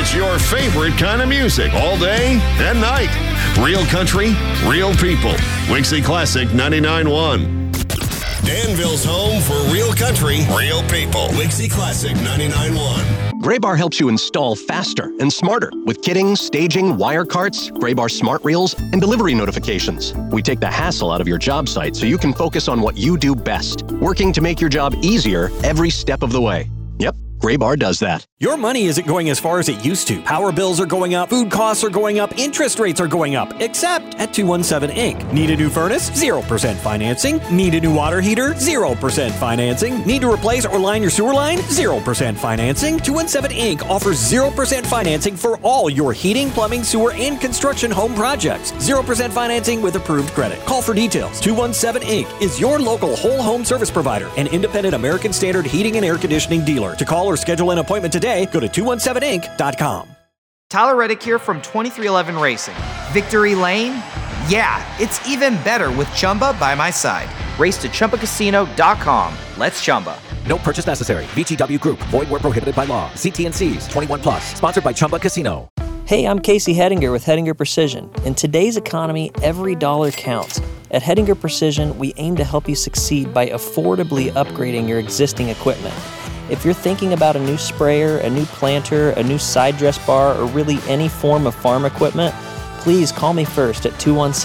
It's your favorite kind of music all day and night. Real country, real people. Wixie Classic 99.1. Danville's home for real country, real people. Wixie Classic 99.1. Graybar helps you install faster and smarter with kitting, staging, wire carts, Graybar smart reels, and delivery notifications. We take the hassle out of your job site so you can focus on what you do best, working to make your job easier every step of the way. Yep, Graybar does that. Your money isn't going as far as it used to. Power bills are going up, food costs are going up, interest rates are going up, except at 217 Inc. Need a new furnace? 0% financing. Need a new water heater? 0% financing. Need to replace or line your sewer line? 0% financing. 217 Inc. offers 0% financing for all your heating, plumbing, sewer, and construction home projects. 0% financing with approved credit. Call for details. 217 Inc. is your local whole home service provider, an independent American Standard heating and air conditioning dealer. To call or schedule an appointment today, go to 217inc.com. Tyler Reddick here from 2311 Racing. Victory Lane? Yeah, it's even better with Chumba by my side. Race to ChumbaCasino.com. Let's Chumba. No purchase necessary. VGW Group. Void where prohibited by law. See T&Cs. 21 plus. Sponsored by Chumba Casino. Hey, I'm Casey Hedinger with Hedinger Precision. In today's economy, every dollar counts. At Hedinger Precision, we aim to help you succeed by affordably upgrading your existing equipment. If you're thinking about a new sprayer, a new planter, a new side dress bar, or really any form of farm equipment, please call me first at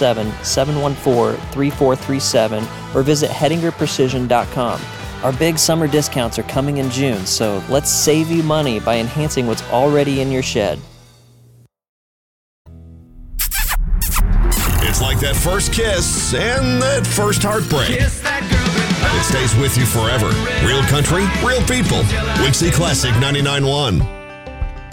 217-714-3437 or visit HedingerPrecision.com. Our big summer discounts are coming in June, so let's save you money by enhancing what's already in your shed. It's like that first kiss and that first heartbreak. Kiss that girl goodbye. It stays with you forever. Real country, real people. Wixie Classic 99.1.